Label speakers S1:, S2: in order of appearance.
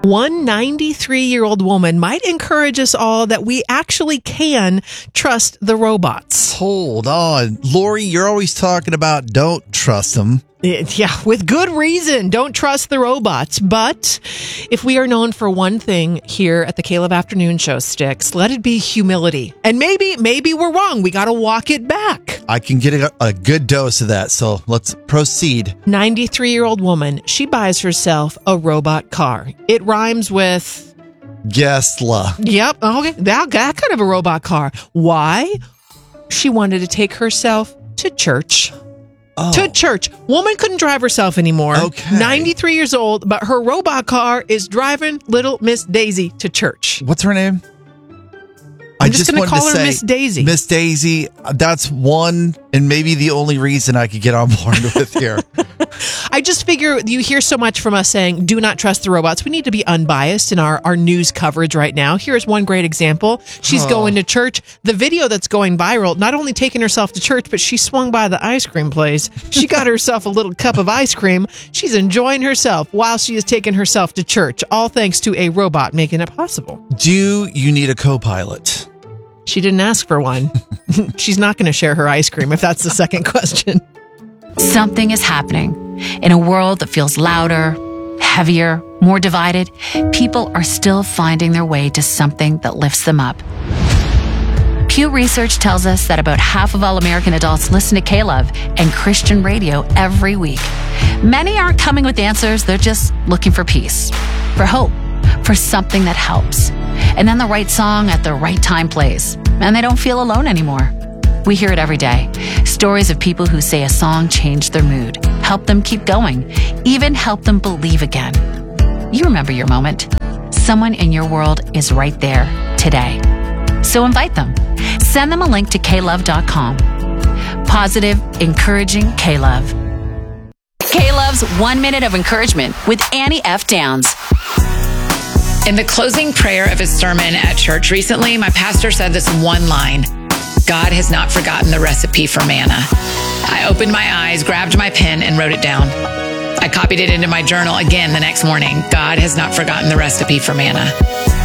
S1: One 93-year-old woman might encourage us all that we actually can trust the robots.
S2: Hold on. Lori, you're always talking about don't trust them.
S1: Yeah, with good reason. Don't trust the robots. But if we are known for one thing here at the Caleb Afternoon Show, Sticks, let it be humility. And maybe we're wrong. We got to walk it back.
S2: I can get a good dose of that, so let's proceed.
S1: 93-year-old woman, she buys herself a robot car. It rhymes with...
S2: Gesla.
S1: Yep, okay, that kind of a robot car. Why? She wanted to take herself to church.
S2: Oh.
S1: To church. Woman couldn't drive herself anymore.
S2: Okay.
S1: 93 years old, but her robot car is driving little Miss Daisy to church.
S2: What's her name?
S1: I'm just going to call her Miss Daisy.
S2: Miss Daisy, that's one and maybe the only reason I could get on board with here.
S1: I just figure you hear so much from us saying, do not trust the robots. We need to be unbiased in our news coverage right now. Here's one great example. She's going to church. The video that's going viral, not only taking herself to church, but she swung by the ice cream place. She got herself a little cup of ice cream. She's enjoying herself while she is taking herself to church, all thanks to a robot making it possible.
S2: Do you need a co-pilot?
S1: She didn't ask for one. She's not going to share her ice cream if that's the second question.
S3: Something is happening. In a world that feels louder, heavier, more divided, people are still finding their way to something that lifts them up. Pew Research tells us that about half of all American adults listen to K-Love and Christian radio every week. Many aren't coming with answers. They're just looking for peace, for hope, for something that helps. And then the right song at the right time plays, and they don't feel alone anymore. We hear it every day. Stories of people who say a song changed their mood, helped them keep going, even helped them believe again. You remember your moment. Someone in your world is right there today. So invite them. Send them a link to klove.com. Positive, encouraging K-Love. K-Love's 1 minute of encouragement with Annie F. Downs.
S4: In the closing prayer of his sermon at church recently, my pastor said this one line: God has not forgotten the recipe for manna. I opened my eyes, grabbed my pen, and wrote it down. I copied it into my journal again the next morning. God has not forgotten the recipe for manna.